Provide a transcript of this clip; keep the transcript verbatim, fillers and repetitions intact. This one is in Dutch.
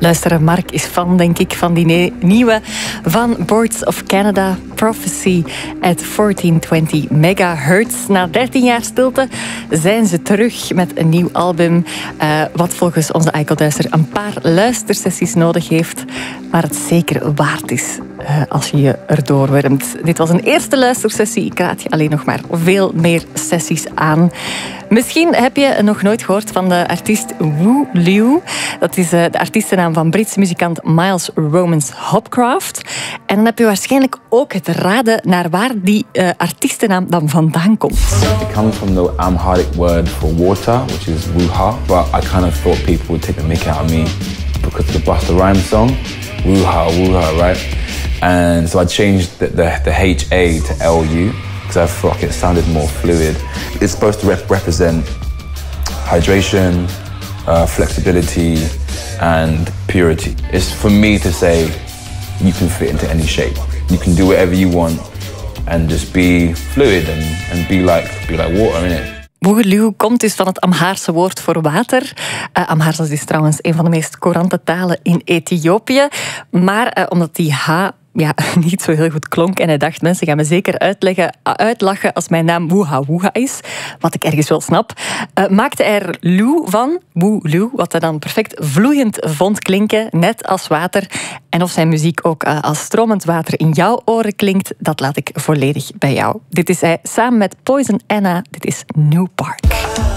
Luisteren, Mark is fan, denk ik, van die ne- nieuwe van Boards of Canada, Prophecy at fourteen twenty megahertz. Na dertien jaar stilte zijn ze terug met een nieuw album, uh, wat volgens onze Eikelduister een paar luistersessies nodig heeft, maar het zeker waard is uh, als je je erdoor wurmt. Dit was een eerste luistersessie. Ik raad je alleen nog maar veel meer sessies aan. Misschien heb je nog nooit gehoord van de artiest Wu Liu. Dat is de artiestennaam van Britse muzikant Miles Romans Hopcroft. En dan heb je waarschijnlijk ook het raden naar waar die uh, artiestennaam dan vandaan komt. It comes from the Amharic word for water, which is wuha. But I kind of thought people would take the mick out of me because of the Busta Rhymes song. Wuha, wuha, right? And so I changed the, the, the H A to L U. Because I felt like it sounded more fluid. It's supposed to rep- represent hydration, uh, flexibility, and purity. It's for me to say you can fit into any shape. You can do whatever you want and just be fluid and, and be like be like water, innit? Wu Liu komt dus van het Amhaarse woord voor water. Uh, Amhaars is trouwens een van de meest courante talen in Ethiopië. Maar uh, omdat die H ja, niet zo heel goed klonk en hij dacht, mensen gaan me zeker uitleggen, uitlachen als mijn naam Wuha Wuha is, wat ik ergens wel snap, uh, maakte hij er Liu van, Wu Liu, wat hij dan perfect vloeiend vond klinken, net als water. En of zijn muziek ook uh, als stromend water in jouw oren klinkt, dat laat ik volledig bij jou. Dit is hij samen met Poison Anna. Dit is New Park.